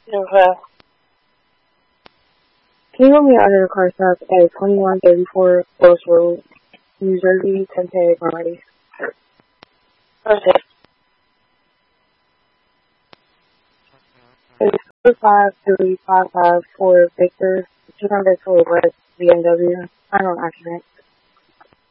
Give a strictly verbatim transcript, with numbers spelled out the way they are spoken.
Okay. Can you let me out of the car stop at twenty-one thirty-four Post Road, New Jersey, ten K Alrighty. Okay. It's four five three five five for Victor, two hundred for West B M W. I don't accident.